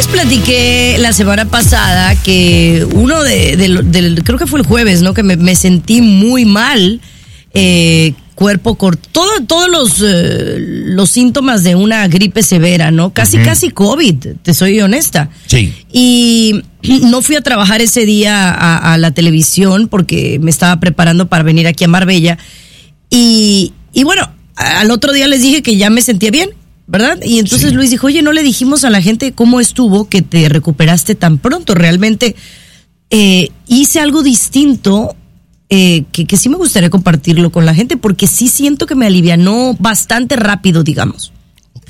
les platiqué la semana pasada que uno creo que fue el jueves, ¿no? Que me sentí muy mal, cuerpo corto, todos los síntomas de una gripe severa, ¿no? Casi COVID, te soy honesta. Sí. Y no fui a trabajar ese día a la televisión porque me estaba preparando para venir aquí a Marbella. Y bueno, al otro día les dije que ya me sentía bien, ¿verdad? Y entonces Luis dijo, oye, no le dijimos a la gente cómo estuvo que te recuperaste tan pronto. Realmente hice algo distinto que sí me gustaría compartirlo con la gente porque sí siento que me alivianó bastante rápido, digamos. Ok.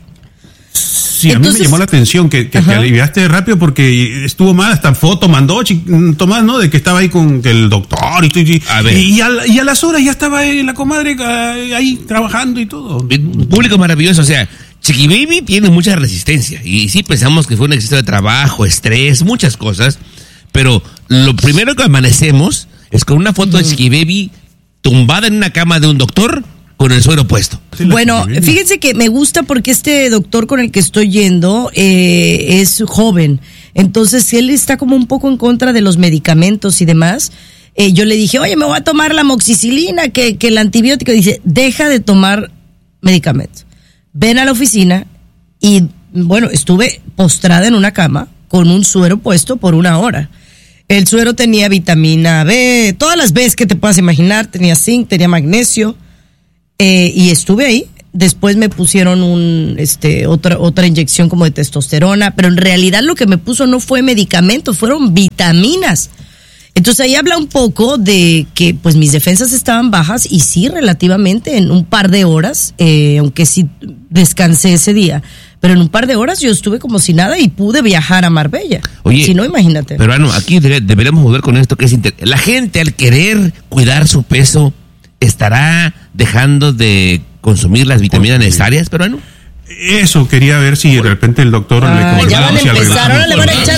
Sí, entonces, a mí me llamó la atención que te aliviaste rápido porque estuvo mal, hasta foto mandó Tomás, ¿no? De que estaba ahí con el doctor y a las horas ya estaba la comadre ahí trabajando y todo. Un público maravilloso, o sea, Chiqui Baby tiene mucha resistencia y sí pensamos que fue un exceso de trabajo, estrés, muchas cosas, pero lo primero que amanecemos es con una foto de Chiqui Baby tumbada en una cama de un doctor con el suero puesto. Bueno, fíjense que me gusta porque este doctor con el que estoy yendo es joven. Entonces, él está como un poco en contra de los medicamentos y demás. Yo le dije, oye, me voy a tomar la amoxicilina, que el antibiótico. Dice, deja de tomar medicamentos. Ven a la oficina y, bueno, estuve postrada en una cama con un suero puesto por 1 hora. El suero tenía vitamina B, todas las B's que te puedas imaginar. Tenía zinc, tenía magnesio. Y estuve ahí. Después me pusieron otra inyección como de testosterona, pero en realidad lo que me puso no fue medicamento, fueron vitaminas. Entonces ahí habla un poco de que pues mis defensas estaban bajas y sí, relativamente en un par de horas, aunque sí descansé ese día, pero en un par de horas yo estuve como si nada y pude viajar a Marbella. Oye, si no, imagínate. Pero bueno, aquí deberíamos volver con esto que es la gente al querer cuidar su peso estará dejando de consumir las vitaminas necesarias, pero bueno. Eso quería ver si de repente el doctor le ya van a empezar, ahora le van a echar